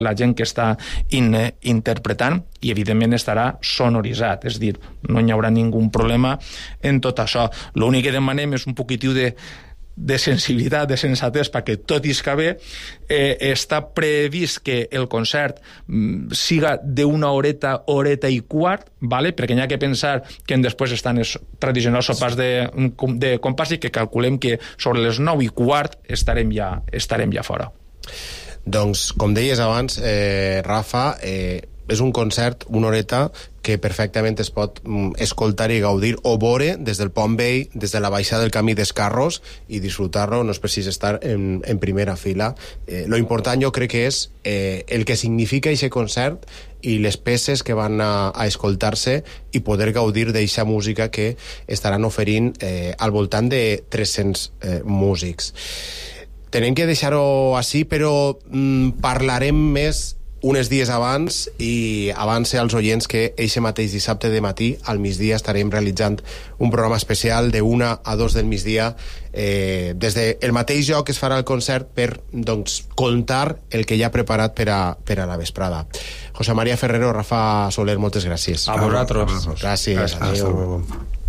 la gent que està interpretant, i evidentment estarà sonoritzat, és a dir, no hi haurà ningú problema en tot això. L'únic que demanem és un poquitiu de sensibilitat, de sensatez, perquè tot isca bé. Està previst que el concert siga d'una horeta i quart, ¿vale? Perquè n'hi ha que pensar que després estan els tradicionals sopars de compàs, i que calculem que sobre les 9:15 estarem ja fora. Doncs, com deies abans, Rafa, és un concert, una horeta, que perfectament es pot escoltar i gaudir o veure des del Pont Vell, des de la baixada del camí d'Escarros, i disfrutar-lo. No és precís estar en primera fila. Lo important jo crec que és el que significa aquest concert i les peces que van a escoltar-se, i poder gaudir d'eixa música que estaran oferint al voltant de 300 músics. Tenem que deixar-ho així, però parlarem més uns dies abans, i avance als oients que eixe mateix dissabte de matí al migdia estarem realitzant un programa especial de 1 a 2 del migdia des del mateix lloc que es farà el concert, per doncs contar el que ja ha preparat per a la vesprada. José María Ferrero, Rafa Soler, moltes gràcies. A vosaltres. Gràcies. Adéu.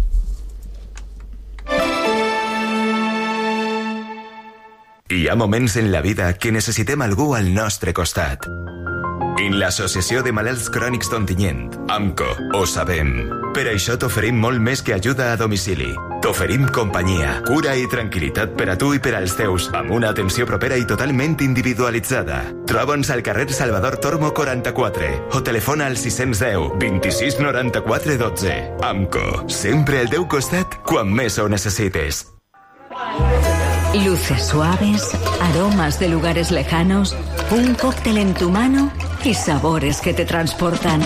Hi ha moments en la vida que necessitem algú al nostre costat. En l'Associació de Malalts Crònics d'Ontinyent, AMCO, ho sabem. Per això t'oferim molt més que ajuda a domicili. T'oferim companyia, cura i tranquil·litat per a tu i per als teus, amb una atenció propera i totalment individualitzada. Troba'ns al carrer Salvador Tormo 44 o telefona al 610 26 94 12. AMCO, sempre al teu costat quan més ho necessites. Luces suaves, aromas de lugares lejanos, un cóctel en tu mano y sabores que te transportan.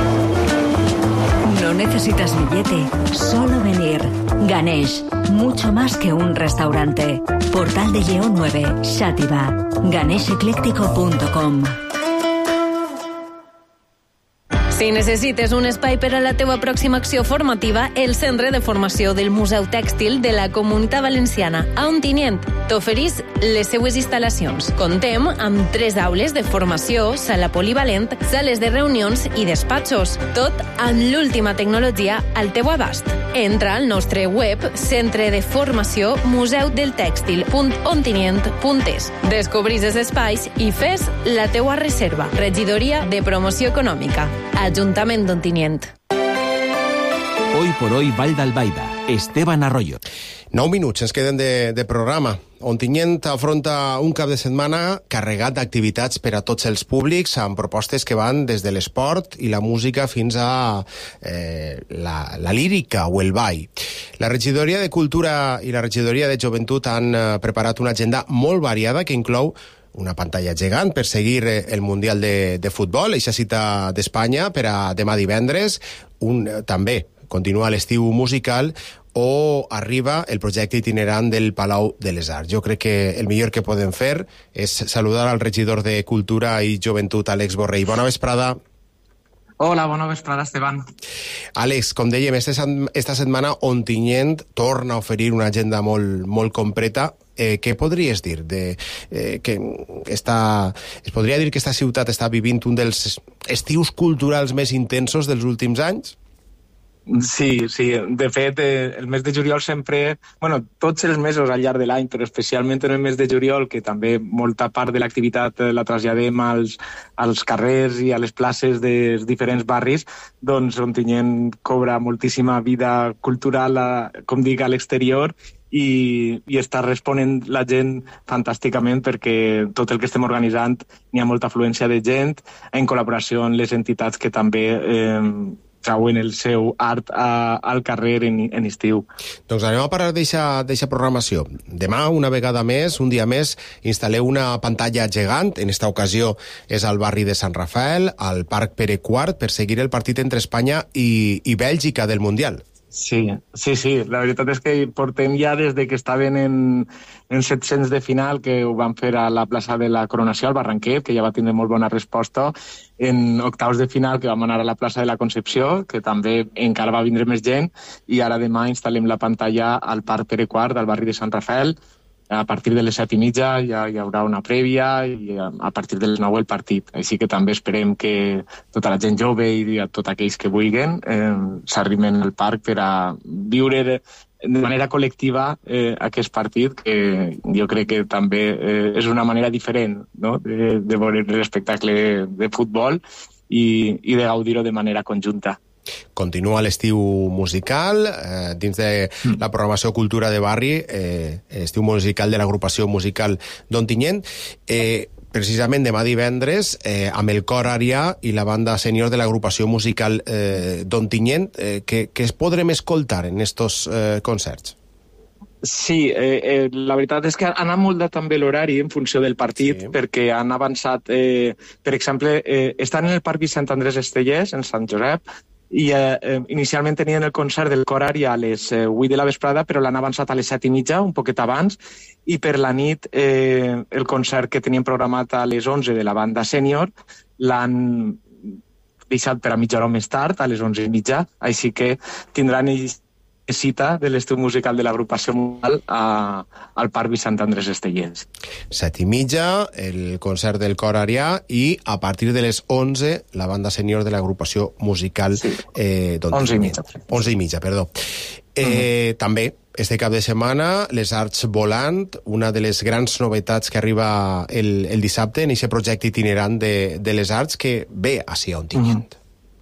No necesitas billete, solo venir. Ganesh, mucho más que un restaurante. Portal de Lleó 9, Xàtiva. ganeshecléctico.com. Si necessites un espai per a la teua pròxima acció formativa, el Centre de Formació del Museu Tèxtil de la Comunitat Valenciana a Ontinyent t'oferís les seues instal·lacions. Contem amb 3 aules de formació, sala polivalent, sales de reunions i despatxos, tot amb l'última tecnologia al teu abast. Entra al nostre web Centre de Formació museudeltèxtil.ontinyent.es. Descobrís els espais i fes la teua reserva. Regidoria de Promoció Econòmica. Ajuntament d'Ontinyent. Hoy por hoy, Vall d'Albaida. Esteban Arroyo. 9 minuts ens queden de programa. Ontinyent afronta un cap de setmana carregat d'activitats per a tots els públics, amb propostes que van des de l'esport i la música fins a la lírica o el ball. La regidoria de Cultura i la regidoria de Joventut han preparat una agenda molt variada que inclou una pantalla gegant per seguir el Mundial de Futbol, eixa cita d'Espanya per a demà divendres, també continua l'estiu musical, o arriba el projecte itinerant del Palau de les Arts. Jo crec que el millor que podem fer és saludar al regidor de Cultura i Joventut, Àlex Borrell. Bona vesprada. Hola, bona vesprada, Esteban. Àlex, com dèiem, esta setmana Ontinyent torna a oferir una agenda molt completa. Què podries dir? Es podria dir que esta ciutat està vivint un dels estius culturals més intensos dels últims anys? Sí. De fet, el mes de juliol sempre... tots els mesos al llarg de l'any, però especialment en el mes de juliol, que també molta part de l'activitat la traslladem als carrers i a les places dels diferents barris, doncs Ontinyent cobra moltíssima vida cultural, com dic, a l'exterior, i està responent la gent fantàsticament, perquè tot el que estem organitzant n'hi ha molta afluència de gent, en col·laboració amb les entitats que també trauen el seu art al carrer en estiu. Doncs anem a parlar d'eixa programació. Demà, una vegada més, un dia més, instal·leu una pantalla gegant. En esta ocasió és al barri de Sant Rafael, al Parc Pere IV, per seguir el partit entre Espanya i Bèlgica del Mundial. Sí. La veritat és que portem ja des de que estaven en 700 de final, que ho van fer a la plaça de la Coronació, al Barranquet, que ja va tindre molt bona resposta, en octaus de final, que vam anar a la plaça de la Concepció, que també encara va vindre més gent, i ara demà instal·lem la pantalla al Parc Pere IV, del barri de Sant Rafael. a partir de les 7:30 ja hi haurà una prèvia i a partir de les 9 el partit. Així que també esperem que tota la gent jove i tots aquells que vulguin s'arriben al parc per a viure de manera col·lectiva aquest partit, que jo crec que també és una manera diferent, no?, de veure l'espectacle de futbol i de gaudir-ho de manera conjunta. Continua l'estiu musical dins de la programació Cultura de Barri, estiu musical de l'agrupació musical d'Ontinyent. Precisament demà divendres, amb el cor Arià i la banda sènior de l'agrupació musical d'Ontinyent, que es podrem escoltar en estos concerts? Sí, la veritat és que han anat molt també l'horari en funció del partit, perquè han avançat, per exemple, estan en el Parc Vicent Andrés Estellés, en Sant Josep, i inicialment tenien el concert del cor Arià a les 8 de la vesprada, però l'han avançat a les 7:30, un poquet abans, i per la nit el concert que tenien programat a les 11 de la banda sènior l'han deixat per a mitja hora més tard, a les 11:30, així que tindran cita de l'estiu musical de l'agrupació musical al Parc Vicent Andrés Estellés. 7:30, el concert del cor Arià, i a partir de les 11 la banda sènior de l'agrupació musical d'Ontinyent. 11:30, perdó. També, este cap de setmana, les Arts Volant, una de les grans novetats que arriba el dissabte en aquest projecte itinerant de les Arts que ve ací a Ontinyent.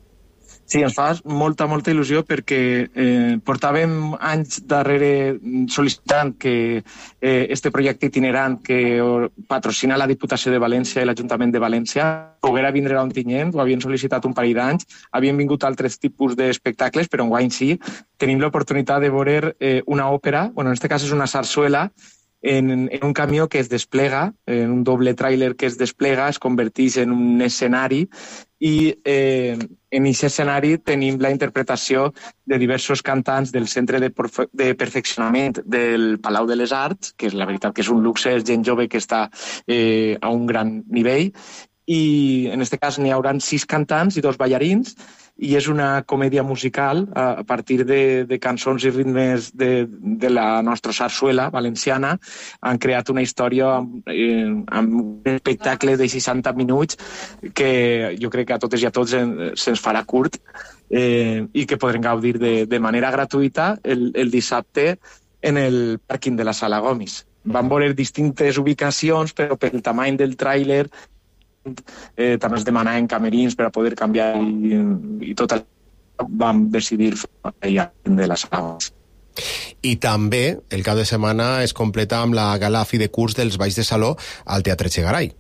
Sí, ens fa molta il·lusió perquè portàvem anys darrere sol·licitant que este projecte itinerant que patrocina la Diputació de València i l'Ajuntament de València poguera vindre a Ontinyent, ho havien sol·licitat un parell d'anys, havien vingut altres tipus d'espectacles, però enguany sí, tenim l'oportunitat de veure una òpera, en aquest cas és una sarsuela, en un camió que es desplega, en un doble tràiler que es desplega, es converteix en un escenari i en aquest escenari tenim la interpretació de diversos cantants del Centre de Perfeccionament del Palau de les Arts, que és la veritat que és un luxe, és gent jove que està a un gran nivell, i en aquest cas n'hi haurà 6 cantants i 2 ballarins, i és una comèdia musical a partir de cançons i ritmes de la nostra sarsuela valenciana. Han creat una història amb un espectacle de 60 minuts que jo crec que a totes i a tots se'ns farà curt i que podrem gaudir de manera gratuïta el dissabte en el pàrquing de la Sala Gomis. Vam veure distintes ubicacions, però pel tamany del tràiler també es demanaven camerins per a poder canviar i tot el vam decidir fer de la Sala. I també el cap de setmana es completa amb la gala fi de curs dels Balls de Saló al Teatre Echegaray.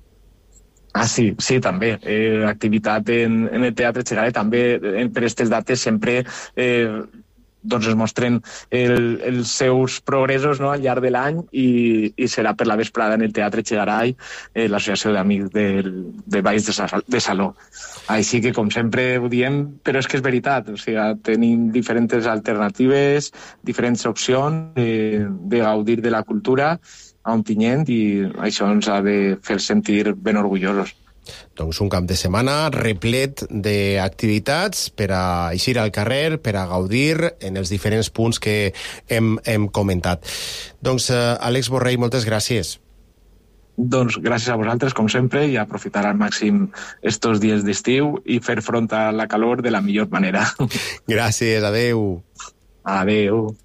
Sí, també. Activitat en el Teatre Echegaray també per aquestes dates sempre doncs es mostren els seus progressos, no?, al llarg de l'any i serà per la vesprada en el Teatre Echegaray, l'associació d'amics de Balls de Saló. Així que, com sempre ho diem, però és que és veritat, o sigui, tenim diferents alternatives, diferents opcions de gaudir de la cultura a Ontinyent i això ens ha de fer sentir ben orgullosos. Doncs un cap de setmana replet d'activitats per a eixir al carrer, per a gaudir en els diferents punts que hem comentat. Doncs, Àlex Borrell, moltes gràcies. Doncs gràcies a vosaltres, com sempre, i aprofitar al màxim estos dies d'estiu i fer front a la calor de la millor manera. Gràcies, adeu. Adeu.